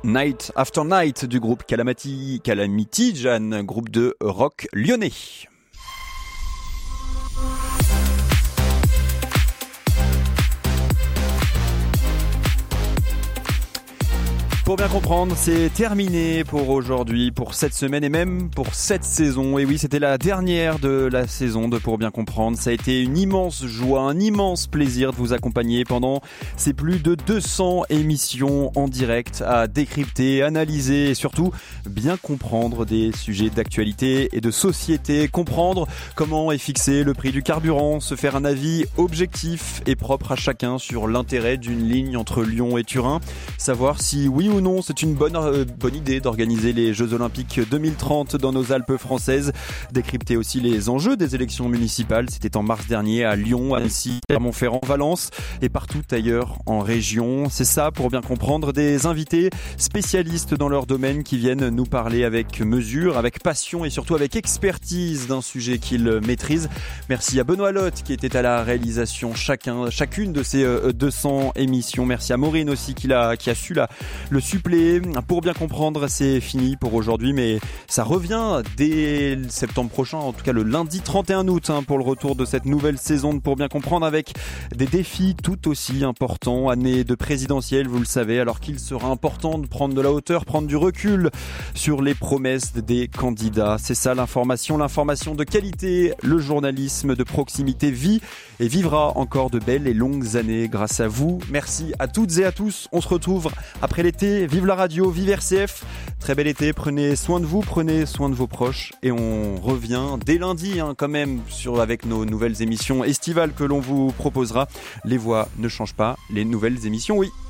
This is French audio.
Night After Night du groupe Calamity Jane, groupe de rock lyonnais. Pour bien comprendre, c'est terminé pour aujourd'hui, pour cette semaine et même pour cette saison. Et oui, c'était la dernière de la saison de Pour bien comprendre. Ça a été une immense joie, un immense plaisir de vous accompagner pendant ces plus de 200 émissions en direct à décrypter, analyser et surtout bien comprendre des sujets d'actualité et de société. Comprendre comment est fixé le prix du carburant, se faire un avis objectif et propre à chacun sur l'intérêt d'une ligne entre Lyon et Turin. Savoir si oui ou non, c'est une bonne idée d'organiser les Jeux Olympiques 2030 dans nos Alpes françaises. Décrypter aussi les enjeux des élections municipales. C'était en mars dernier à Lyon, à Annecy, à Montferrand, Valence et partout ailleurs en région. C'est ça, pour bien comprendre, des invités spécialistes dans leur domaine qui viennent nous parler avec mesure, avec passion et surtout avec expertise d'un sujet qu'ils maîtrisent. Merci à Benoît Lotte qui était à la réalisation chacune de ces 200 émissions. Merci à Maureen aussi qui a su le suppléer. Pour bien comprendre, c'est fini pour aujourd'hui, mais ça revient dès septembre prochain, en tout cas le lundi 31 août, pour le retour de cette nouvelle saison de Pour bien comprendre, avec des défis tout aussi importants. Année de présidentielle, vous le savez, alors qu'il sera important de prendre de la hauteur, prendre du recul sur les promesses des candidats. C'est ça l'information de qualité. Le journalisme de proximité vit et vivra encore de belles et longues années grâce à vous. Merci à toutes et à tous. On se retrouve après l'été. Vive la radio, vive RCF. Très bel été. Prenez soin de vous, prenez soin de vos proches. Et on revient dès lundi quand même avec nos nouvelles émissions estivales que l'on vous proposera. Les voix ne changent pas, les nouvelles émissions oui.